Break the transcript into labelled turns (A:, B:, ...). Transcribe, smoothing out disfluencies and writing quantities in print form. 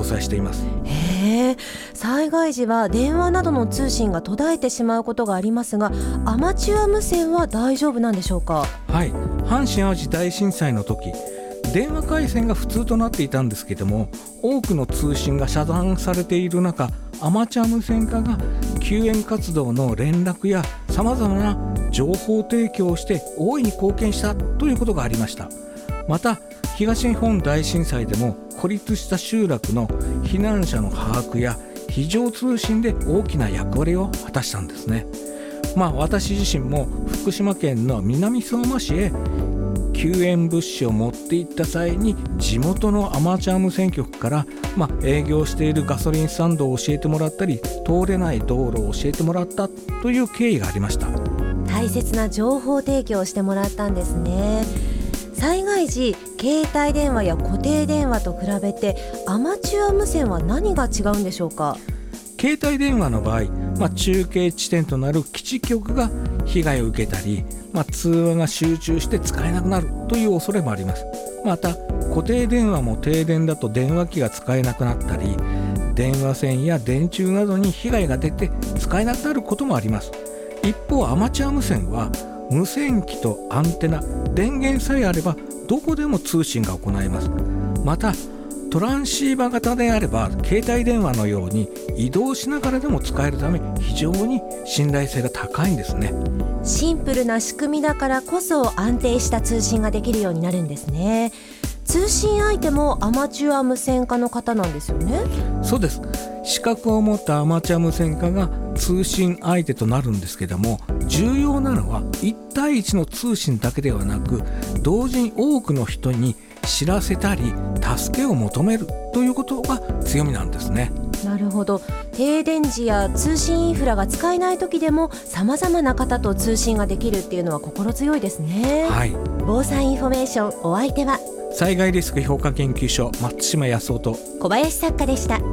A: 搭載しています。
B: へえ、災害時は電話などの通信が途絶えてしまうことがありますが、アマチュア無線は大丈夫なんでしょうか？
A: はい、阪神・淡路大震災の時、電話回線が普通となっていたんですけども、多くの通信が遮断されている中、アマチュア無線化が救援活動の連絡やさまざまな情報提供をして大いに貢献したということがありました。また東日本大震災でも孤立した集落の避難者の把握や非常通信で大きな役割を果たしたんですね。私自身も福島県の南相馬市へ救援物資を持って行った際に、地元のアマチュア無線局から、営業しているガソリンスタンドを教えてもらったり、通れない道路を教えてもらったという経緯がありました。
B: 大切な情報提供をしてもらったんですね。災害時、携帯電話や固定電話と比べてアマチュア無線は何が違うんでしょうか？
A: 携帯電話の場合、中継地点となる基地局が被害を受けたり、通話が集中して使えなくなるという恐れもあります。また固定電話も停電だと電話機が使えなくなったり、電話線や電柱などに被害が出て使えなくなることもあります。一方アマチュア無線は無線機とアンテナ、電源さえあればどこでも通信が行えます。またトランシーバー型であれば携帯電話のように移動しながらでも使えるため、非常に信頼性が高いんですね。
B: シンプルな仕組みだからこそ安定した通信ができるようになるんですね。通信相手もアマチュア無線化の方なんですよね？
A: そうです。資格を持ったアマチュア無線化が通信相手となるんですけども、重要なのは1対1の通信だけではなく、同時に多くの人に知らせたり助けを求めるということが強みなんですね。
B: なるほど。停電時や通信インフラが使えない時でも様々な方と通信ができるっていうのは心強いですね。
A: はい。
B: 防災インフォメーション、お相手は
A: 災害リスク評価研究所松島康夫と
B: 小林作家でした。